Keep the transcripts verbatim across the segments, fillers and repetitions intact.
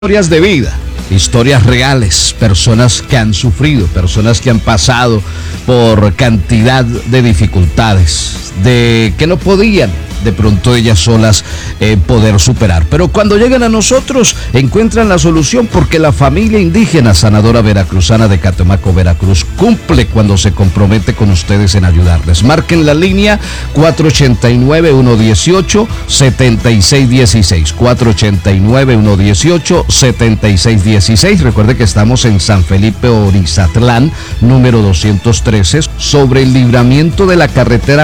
Historias de vida, historias reales, personas que han sufrido, personas que han pasado por cantidad de dificultades, de que no podían de pronto ellas solas eh, poder superar. Pero cuando llegan a nosotros encuentran la solución, porque la familia indígena sanadora veracruzana de Catemaco, Veracruz, cumple cuando se compromete con ustedes en ayudarles. Marquen la línea cuatro ocho nueve, uno uno ocho, siete seis uno seis, cuatro ocho nueve, uno uno ocho, siete seis uno seis. Recuerde que estamos en San Felipe Orizatlán, número doscientos trece, sobre el libramiento de la carretera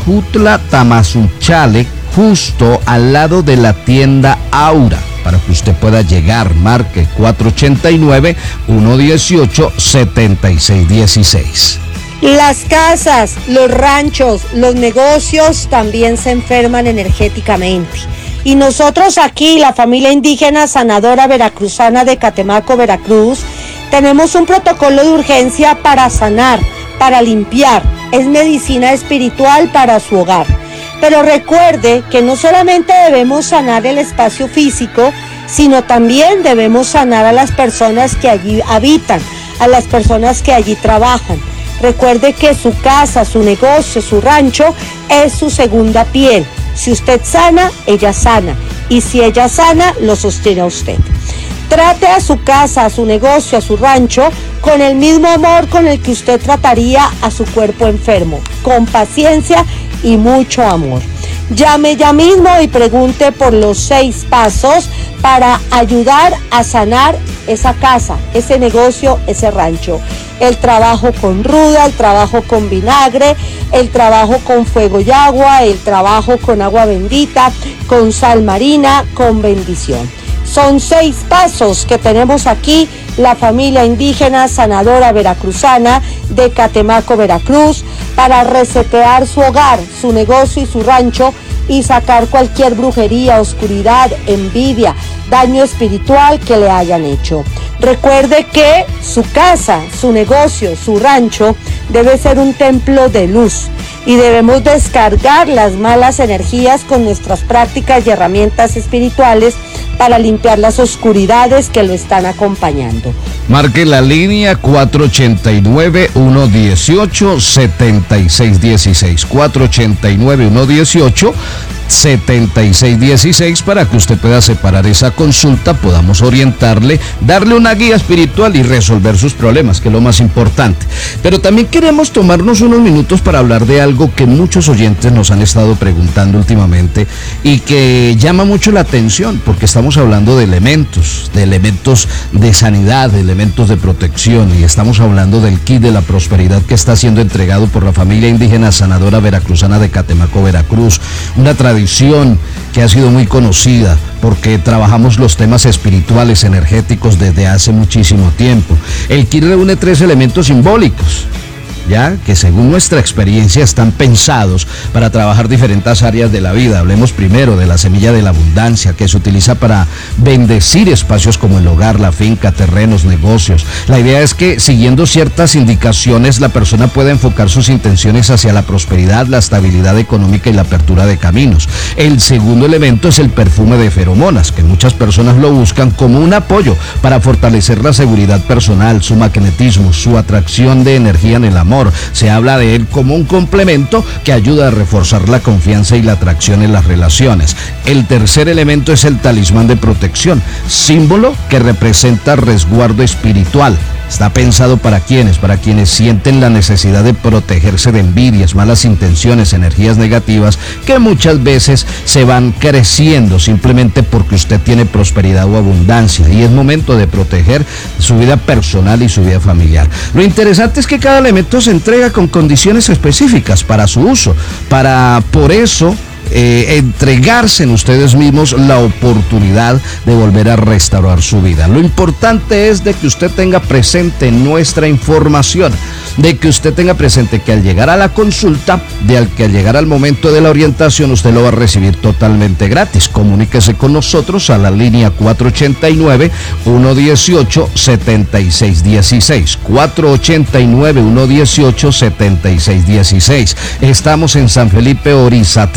Huejutla-Tamazunchale, justo al lado de la tienda Aura. Para que usted pueda llegar, marque cuatro ocho nueve, uno uno ocho, siete seis uno seis. Las casas, los ranchos, los negocios también se enferman energéticamente. Y nosotros aquí, la familia indígena sanadora veracruzana de Catemaco, Veracruz, tenemos un protocolo de urgencia para sanar, para limpiar. Es medicina espiritual para su hogar. Pero recuerde que no solamente debemos sanar el espacio físico, sino también debemos sanar a las personas que allí habitan, a las personas que allí trabajan. Recuerde que su casa, su negocio, su rancho es su segunda piel. Si usted sana, ella sana. Y si ella sana, lo sostiene a usted. Trate a su casa, a su negocio, a su rancho con el mismo amor con el que usted trataría a su cuerpo enfermo, con paciencia y mucho amor. Llame ya mismo y pregunte por los seis pasos para ayudar a sanar esa casa, ese negocio, ese rancho. El trabajo con ruda, el trabajo con vinagre, el trabajo con fuego y agua, el trabajo con agua bendita, con sal marina, con bendición. Son seis pasos que tenemos aquí, la familia indígena sanadora veracruzana de Catemaco, Veracruz, para resetear su hogar, su negocio y su rancho y sacar cualquier brujería, oscuridad, envidia, daño espiritual que le hayan hecho. Recuerde que su casa, su negocio, su rancho debe ser un templo de luz y debemos descargar las malas energías con nuestras prácticas y herramientas espirituales para limpiar las oscuridades que lo están acompañando. Marque la línea cuatro ocho nueve, uno uno ocho, siete seis uno seis, cuatro ocho nueve, uno uno ocho, siete seis uno seis, para que usted pueda separar esa consulta, podamos orientarle, darle una guía espiritual y resolver sus problemas, que es lo más importante. Pero también queremos tomarnos unos minutos para hablar de algo que muchos oyentes nos han estado preguntando últimamente y que llama mucho la atención, porque estamos hablando de elementos, de elementos de sanidad, de elementos de protección, y estamos hablando del kit de la prosperidad que está siendo entregado por la familia indígena sanadora veracruzana de Catemaco, Veracruz, una tradición que ha sido muy conocida porque trabajamos los temas espirituales, energéticos desde hace muchísimo tiempo. El kit reúne tres elementos simbólicos, ya que según nuestra experiencia están pensados para trabajar diferentes áreas de la vida. Hablemos primero de la semilla de la abundancia, que se utiliza para bendecir espacios como el hogar, la finca, terrenos, negocios. La idea es que siguiendo ciertas indicaciones la persona pueda enfocar sus intenciones hacia la prosperidad, la estabilidad económica y la apertura de caminos. El segundo elemento es el perfume de feromonas, que muchas personas lo buscan como un apoyo para fortalecer la seguridad personal, su magnetismo, su atracción de energía en el amor. Se habla de él como un complemento que ayuda a reforzar la confianza y la atracción en las relaciones. El tercer elemento es el talismán de protección, símbolo que representa resguardo espiritual. Está pensado para quienes, para quienes sienten la necesidad de protegerse de envidias, malas intenciones, energías negativas que muchas veces se van creciendo simplemente porque usted tiene prosperidad o abundancia, y es momento de proteger su vida personal y su vida familiar. Lo interesante es que cada elemento se entrega con condiciones específicas para su uso, para por eso Eh, entregarse en ustedes mismos la oportunidad de volver a restaurar su vida. Lo importante es de que usted tenga presente nuestra información, de que usted tenga presente que al llegar a la consulta, de al que al llegar al momento de la orientación, usted lo va a recibir totalmente gratis. Comuníquese con nosotros a la línea cuatro ocho nueve, uno uno ocho, siete seis uno seis, cuatro ocho nueve, uno uno ocho, siete seis uno seis. Estamos en San Felipe Orizatlán, número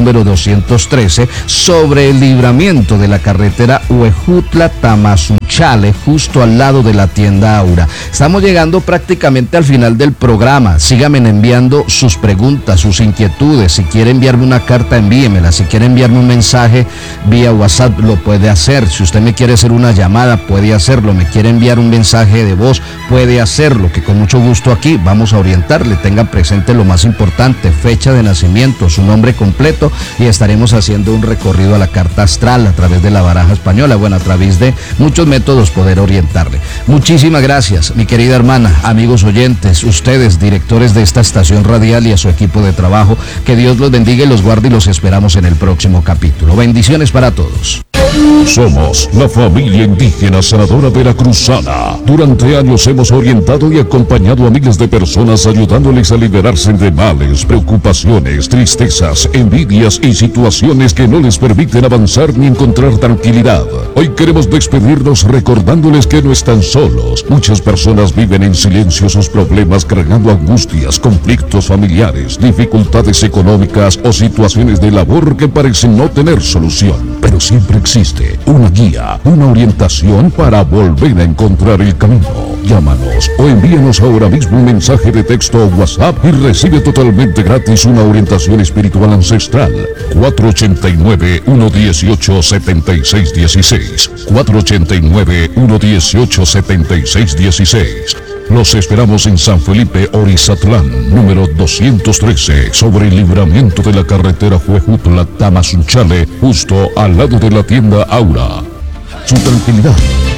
número doscientos trece, sobre el libramiento de la carretera Huejutla-Tamazunchale, justo al lado de la tienda Aura. Estamos llegando prácticamente al final del programa. Síganme enviando sus preguntas, sus inquietudes. Si quiere enviarme una carta, envíemela. Si quiere enviarme un mensaje vía WhatsApp, lo puede hacer. Si usted me quiere hacer una llamada, puede hacerlo. Me quiere enviar un mensaje de voz, puede hacerlo, que con mucho gusto aquí vamos a orientarle. Tengan presente lo más importante: fecha de nacimiento, su nombre completo, y estaremos haciendo un recorrido a la carta astral a través de la baraja española, bueno, a través de muchos métodos poder orientarle. Muchísimas gracias, mi querida hermana, amigos oyentes, ustedes, directores de esta estación radial, y a su equipo de trabajo. Que Dios los bendiga y los guarde, y los esperamos en el próximo capítulo. Bendiciones para todos. Somos la familia indígena sanadora veracruzana. Durante años hemos orientado y acompañado a miles de personas, ayudándoles a liberarse de males, preocupaciones, tristezas, envidias y situaciones que no les permiten avanzar ni encontrar tranquilidad. Hoy queremos despedirnos recordándoles que no están solos. Muchas personas viven en silencio sus problemas, cargando angustias, conflictos familiares, dificultades económicas o situaciones de labor que parecen no tener solución. Pero siempre existe una guía, una orientación para volver a encontrar el camino. Llámanos o envíanos ahora mismo un mensaje de texto o WhatsApp y recibe totalmente gratis una orientación espiritual ancestral. cuatro ocho nueve, uno uno ocho, siete seis uno seis cuatro ocho nueve, uno uno ocho, siete seis uno seis. Los esperamos en San Felipe, Orizatlán, número doscientos trece, sobre el libramiento de la carretera Huejutla-Tamazunchale, justo al lado de la tienda Aura. Su tranquilidad